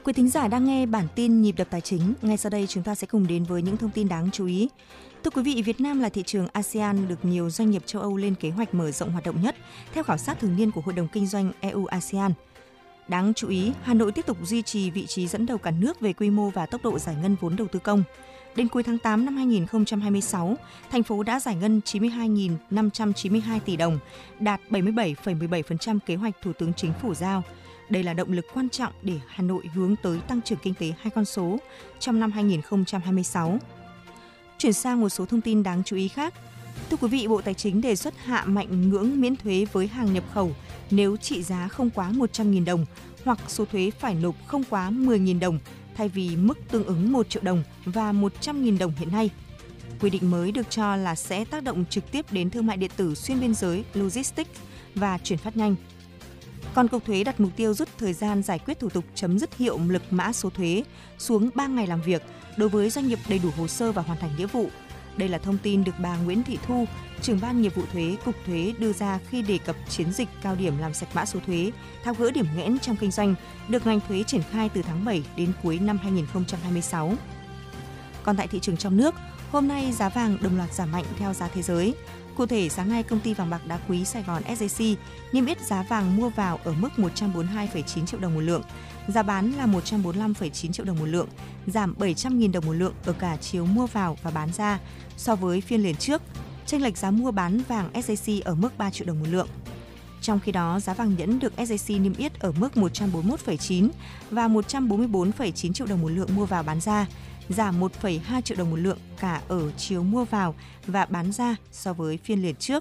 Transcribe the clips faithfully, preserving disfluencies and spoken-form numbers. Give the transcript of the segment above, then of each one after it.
Quý thính giả đang nghe bản tin Nhịp đập tài chính. Ngay sau đây chúng ta sẽ cùng đến với những thông tin đáng chú ý. Thưa quý vị, Việt Nam là thị trường a sê an được nhiều doanh nghiệp châu Âu lên kế hoạch mở rộng hoạt động nhất, theo khảo sát thường niên của Hội đồng Kinh doanh e u-a sê an. Đáng chú ý, Hà Nội tiếp tục duy trì vị trí dẫn đầu cả nước về quy mô và tốc độ giải ngân vốn đầu tư công. Đến cuối tháng tám năm hai nghìn không trăm hai mươi sáu, thành phố đã giải ngân chín mươi hai nghìn năm trăm chín mươi hai tỷ đồng, đạt bảy mươi bảy phẩy mười bảy phần trăm kế hoạch Thủ tướng Chính phủ giao. Đây là động lực quan trọng để Hà Nội hướng tới tăng trưởng kinh tế hai con số trong năm hai nghìn không trăm hai mươi sáu. Chuyển sang một số thông tin đáng chú ý khác. Thưa quý vị, Bộ Tài chính đề xuất hạ mạnh ngưỡng miễn thuế với hàng nhập khẩu nếu trị giá không quá một trăm nghìn đồng hoặc số thuế phải nộp không quá mười nghìn đồng thay vì mức tương ứng một triệu đồng và một trăm nghìn đồng hiện nay. Quy định mới được cho là sẽ tác động trực tiếp đến thương mại điện tử xuyên biên giới, logistics và chuyển phát nhanh. Còn Cục Thuế đặt mục tiêu rút thời gian giải quyết thủ tục chấm dứt hiệu lực mã số thuế xuống ba ngày làm việc đối với doanh nghiệp đầy đủ hồ sơ và hoàn thành nghĩa vụ. Đây là thông tin được bà Nguyễn Thị Thu, trưởng ban nghiệp vụ thuế, Cục Thuế đưa ra khi đề cập chiến dịch cao điểm làm sạch mã số thuế, tháo gỡ điểm nghẽn trong kinh doanh, được ngành thuế triển khai từ tháng bảy đến cuối năm hai nghìn không trăm hai mươi sáu. Còn tại thị trường trong nước, hôm nay giá vàng đồng loạt giảm mạnh theo giá thế giới. Cụ thể, sáng nay công ty vàng bạc đá quý Sài Gòn ét gi xê niêm yết giá vàng mua vào ở mức một trăm bốn mươi hai phẩy chín triệu đồng một lượng, giá bán là một trăm bốn mươi lăm phẩy chín triệu đồng một lượng, giảm bảy trăm nghìn đồng một lượng ở cả chiều mua vào và bán ra so với phiên liền trước. Chênh lệch giá mua bán vàng ét gi xê ở mức ba triệu đồng một lượng. Trong khi đó, giá vàng nhẫn được ét gi xê niêm yết ở mức một trăm bốn mươi mốt phẩy chín và một trăm bốn mươi bốn phẩy chín triệu đồng một lượng mua vào bán ra, giảm một phẩy hai triệu đồng một lượng cả ở chiều mua vào và bán ra so với phiên liền trước.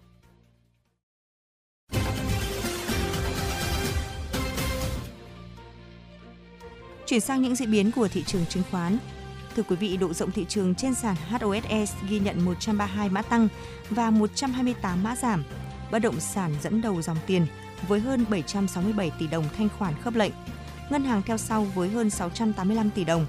Chuyển sang những diễn biến của thị trường chứng khoán. Thưa quý vị, độ rộng thị trường trên sàn hát o ét e ghi nhận một trăm ba mươi hai mã tăng và một trăm hai mươi tám mã giảm. Bất động sản dẫn đầu dòng tiền với hơn bảy trăm sáu mươi bảy tỷ đồng thanh khoản khớp lệnh. Ngân hàng theo sau với hơn sáu trăm tám mươi lăm tỷ đồng.